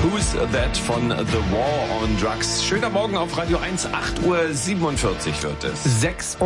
Who's That von The War on Drugs. Schöner Morgen auf Radio 1, 8:47 Uhr wird es.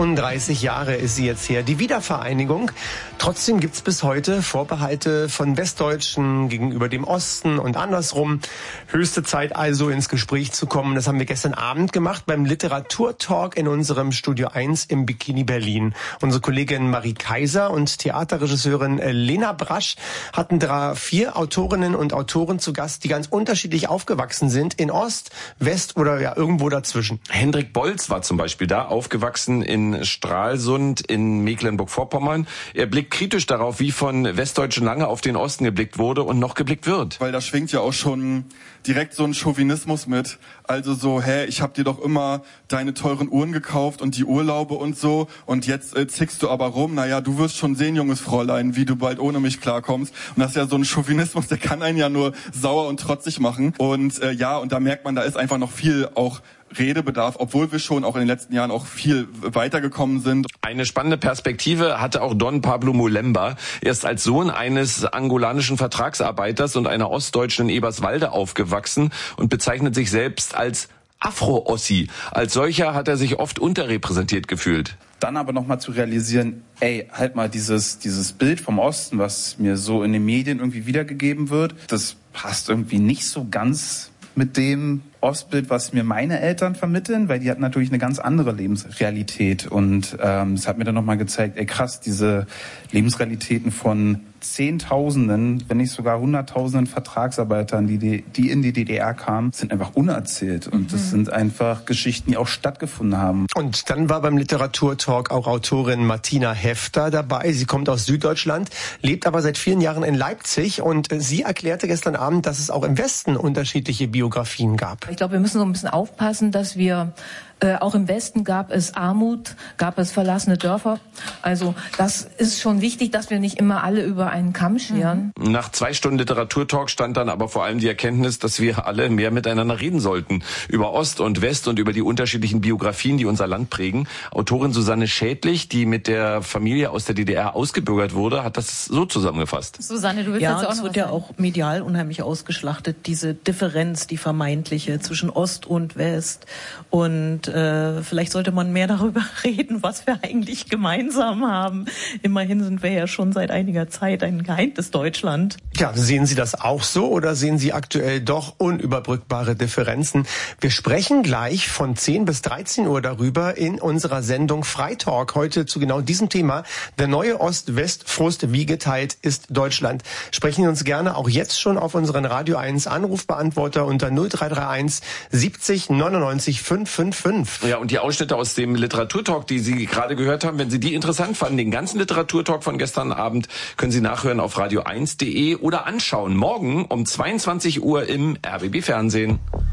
36 Jahre ist sie jetzt her, die Wiedervereinigung. Trotzdem gibt's bis heute Vorbehalte von Westdeutschen gegenüber dem Osten und andersrum. Höchste Zeit also ins Gespräch zu kommen. Das haben wir gestern Abend gemacht beim Literaturtalk in unserem Studio 1 im Bikini Berlin. Unsere Kollegin Marie Kaiser und Theaterregisseurin Lena Brasch hatten da 4 Autorinnen und Autoren zu Gast, die ganz unterschiedlich aufgewachsen sind, in Ost, West oder ja irgendwo dazwischen. Hendrik Bolz war zum Beispiel da, aufgewachsen in Stralsund in Mecklenburg-Vorpommern. Er blickt kritisch darauf, wie von Westdeutschen lange auf den Osten geblickt wurde und noch geblickt wird. Weil da schwingt ja auch schon direkt so ein Chauvinismus mit. Also so, ich hab dir doch immer deine teuren Uhren gekauft und die Urlaube und so und jetzt zickst du aber rum. Naja, du wirst schon sehen, junges Fräulein, wie du bald ohne mich klarkommst. Und das ist ja so ein Chauvinismus, der kann einen ja nur sauer und trotzig machen. Und und da merkt man, da ist einfach noch viel auch Redebedarf, obwohl wir schon auch in den letzten Jahren auch viel weitergekommen sind. Eine spannende Perspektive hatte auch Don Pablo Molemba. Er ist als Sohn eines angolanischen Vertragsarbeiters und einer Ostdeutschen in Eberswalde aufgewachsen und bezeichnet sich selbst als Afro-Ossi. Als solcher hat er sich oft unterrepräsentiert gefühlt. Dann aber nochmal zu realisieren, halt mal dieses Bild vom Osten, was mir so in den Medien irgendwie wiedergegeben wird, das passt irgendwie nicht so ganz mit dem Ostbild, was mir meine Eltern vermitteln, weil die hatten natürlich eine ganz andere Lebensrealität und es hat mir dann nochmal gezeigt, krass, diese Lebensrealitäten von Zehntausenden, wenn nicht sogar Hunderttausenden Vertragsarbeitern, die in die DDR kamen, sind einfach unerzählt und das sind einfach Geschichten, die auch stattgefunden haben. Und dann war beim Literaturtalk auch Autorin Martina Hefter dabei. Sie kommt aus Süddeutschland, lebt aber seit vielen Jahren in Leipzig und sie erklärte gestern Abend, dass es auch im Westen unterschiedliche Biografien gab. Ich glaube, wir müssen so ein bisschen aufpassen, dass wir auch im Westen gab es Armut, gab es verlassene Dörfer. Also das ist schon wichtig, dass wir nicht immer alle über einen Kamm scheren. Nach 2 Stunden Literaturtalk stand dann aber vor allem die Erkenntnis, dass wir alle mehr miteinander reden sollten. Über Ost und West und über die unterschiedlichen Biografien, die unser Land prägen. Autorin Susanne Schädlich, die mit der Familie aus der DDR ausgebürgert wurde, hat das so zusammengefasst. Susanne, du willst ja, jetzt auch noch es wird ja auch medial unheimlich ausgeschlachtet, diese Differenz, die vermeintliche zwischen Ost und West. Und vielleicht sollte man mehr darüber reden, was wir eigentlich gemeinsam haben. Immerhin sind wir ja schon seit einiger Zeit ein geeintes Deutschland. Ja, sehen Sie das auch so oder sehen Sie aktuell doch unüberbrückbare Differenzen? Wir sprechen gleich von 10 bis 13 Uhr darüber in unserer Sendung Freitalk. Heute zu genau diesem Thema. Der neue Ost-West-Frust, wie geteilt ist Deutschland? Sprechen Sie uns gerne auch jetzt schon auf unseren Radio 1 Anrufbeantworter unter 0331 70 99 555. Ja, und die Ausschnitte aus dem Literaturtalk, die Sie gerade gehört haben, wenn Sie die interessant fanden, den ganzen Literaturtalk von gestern Abend können Sie nachhören auf radio1.de oder anschauen. Morgen um 22 Uhr im RBB Fernsehen.